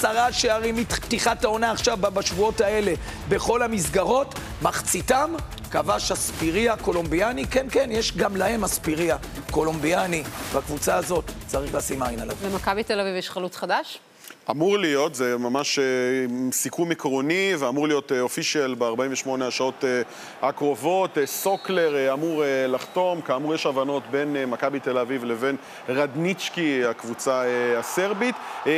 10 שערים מפתיחת העונה עכשיו בשבועות האלה בכל המסגרות, מחציתם כבש אספיריה קולומביאני. כן, כן, יש גם להם אספיריה קולומביאני בקבוצה הזאת, צריך לשים עין עליו. למכבי תל אביב יש חלוץ חדש? אמור להיות, זה ממש סיכום עקרוני, ואמור להיות אופישל ב-48 השעות הקרובות. סוקלר אמור לחתום, כאמור יש הבנות בין מכבי תל אביב לבין רדניצ'קי, הקבוצה הסרבית.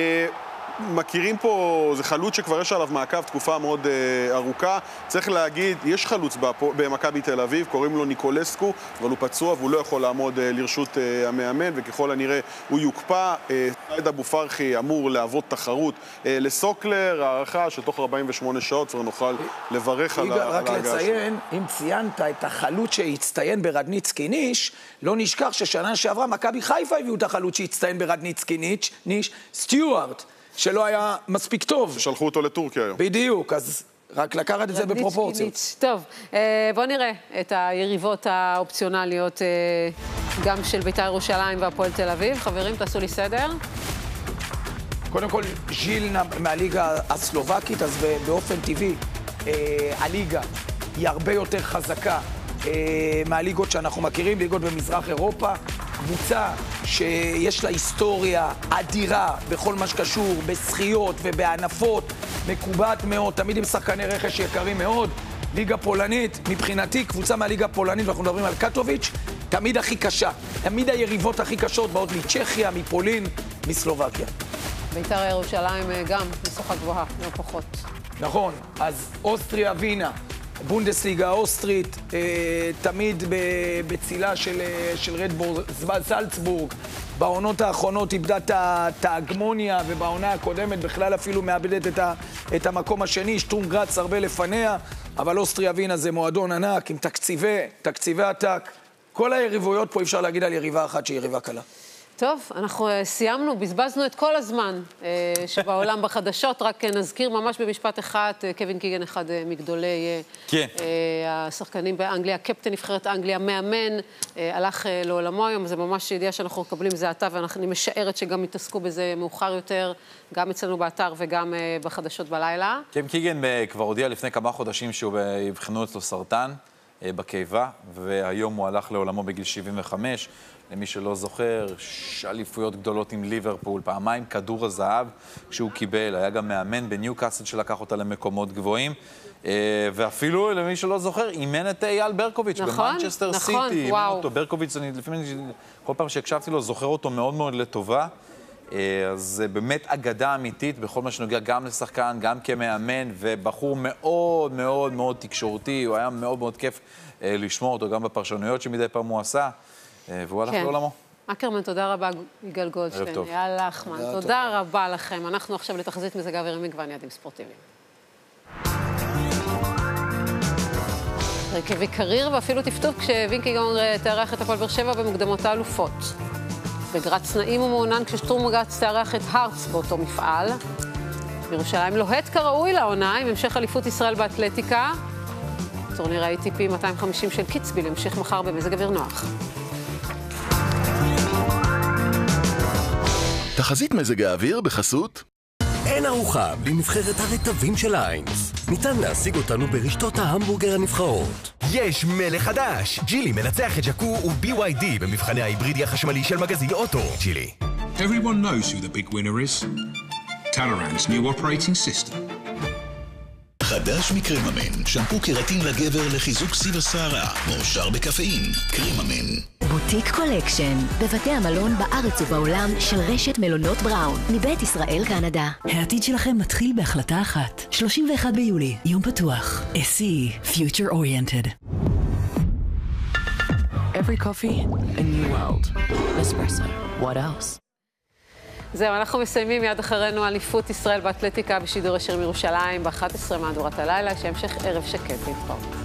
מכירים פה, זה חלוץ שכבר יש עליו מעקב תקופה מאוד ארוכה. צריך להגיד, יש חלוץ במכבי תל אביב, קוראים לו ניקולסקו, אבל הוא פצוע והוא לא יכול לעמוד לרשות המאמן, וככל הנראה הוא יוקפא. סייד אבו פרחי אמור לעבוד תחרות לסוקלר, הערכה שתוך 48 שעות כבר נוכל לברך על ההגעה. רק לציין, אם ציינת את החלוץ שהצטיין ברדניצקי ניש, לא נשכח ששנה שעברה מכבי חיפה הביאו את החלוץ שהצטיין ברדניצקי ניש, סטיוארט, שלא היה מספיק טוב. שלחו אותו לטורקיה היום. בדיוק, אז רק לקחת את זה בפרופורציות. טוב, בואו נראה את היריבות האופציונליות גם של בית"ר ירושלים והפועל תל אביב. חברים, תעשו לי סדר. קודם כל, ז'יל מהליגה הסלובקית, אז באופן טבעי, הליגה היא הרבה יותר חזקה מהליגות שאנחנו מכירים, ליגות במזרח אירופה. קבוצה שיש לה היסטוריה אדירה בכל מה שקשור בשחיות ובענפות, מקובעת מאוד, תמיד עם שחקני רכש יקרים מאוד. ליגה פולנית, מבחינתי, קבוצה מהליגה הפולנית, ואנחנו מדברים על קטוביץ', תמיד הכי קשה. תמיד היריבות הכי קשות באות מצ'כיה, מפולין, מסלובקיה. בית"ר ירושלים גם משוכה גבוהה, לא פחות. נכון, אז אוסטריה וינה, בונדסליגה האוסטרית, תמיד בצילה של רדבול זלצבורג. בעונות האחרונות איבדה את ההגמוניה, ובעונה הקודמת בכלל אפילו מאבדת את המקום השני. שטרום גרץ הרבה לפניה, אבל אוסטריה וינה זה מועדון ענק עם תקציבי עתק. כל היריבויות פה אפשר להגיד על יריבה אחת שהיא יריבה קלה. טוב, אנחנו סיימנו, בזבזנו את כל הזמן שבעולם בחדשות, רק נזכיר ממש במשפט אחד, קווין קיגן, אחד מגדולי השחקנים באנגליה, קפטן נבחרת אנגליה, מאמן, הלך לעולמו היום, זה ממש ידיעה שאנחנו מקבלים זה עתה, ואני משערת שגם יתעסקו בזה מאוחר יותר, גם אצלנו באתר וגם בחדשות בלילה. קווין קיגן כבר הודיע לפני כמה חודשים שהוא יבחנו אצלו סרטן בקיבה, והיום הוא הלך לעולמו בגיל 75. למי שלא זוכר, אליפויות גדולות עם ליברפול, פעמיים כדור הזהב שהוא קיבל, היה גם מאמן בניוקאסל שלקח אותה למקומות גבוהים, ואפילו למי שלא זוכר, אימן את אייל ברקוביץ' במנצ'סטר סיטי. וואו. ברקוביץ', לפעמים כל פעם שהקשבתי לו, זוכר אותו מאוד מאוד לטובה, אז זה באמת אגדה אמיתית בכל מה שנוגע גם לשחקן, גם כמאמן, ובחור מאוד מאוד מאוד תקשורתי, הוא היה מאוד מאוד כיף לשמוע אותו גם בפרשנויות שמדי פעם הוא עשה, והוא הלך לעולמו. אקרמן, תודה רבה, יגאל גולדשטיין. יאללה, אחמן, תודה רבה לכם. אנחנו עכשיו לתחזית מזג האוויר עם מגוון יעדים ספורטיביים. רכבי קריר ואפילו טפטוף כשווינקי גאון תארח את הפועל באר שבע במוקדמות האלופות. בגרץ נעים ומעונן כששטרום גרץ תארח את הרץ באותו מפעל. בירושלים לוהט כראוי לעונה עם המשך אליפות ישראל באתלטיקה. טורניר ה-ATP 250 של קיצביל המשיך מחר במזג אוויר נוח. תחזית מזג האוויר בחסות אין ארוחה בלי נבחרת הרטבים של איינס. ניתן להשיג אותנו ברשתות ההמבורגר הנבחרות. יש מלך חדש! ג'ילי מנצח את ג'קו ו-BYD במבחני ההיברידי החשמלי של מגזין אוטו. ג'ילי. Everyone knows who the big winner is. Talaran's new operating system. חדש מקריממן, שמפו קרטין לגבר לחיזוק סיב השערה, מאושר בקפאין, קריממן. בוטיק קולקשן, בבתי המלון בארץ ובעולם של רשת מלונות בראון, מבית ישראל קנדה. העתיד שלכם מתחיל בהחלטה אחת, 31 ביולי, יום פתוח. SE, Future Oriented. Every coffee, a new world. Espresso, what else? זהו, אנחנו מסיימים מיד אחרינו אליפות ישראל באתלטיקה בשידור ישיר מירושלים ב-11 מהדורת הלילה, שהמשך ערב שקט להתראות.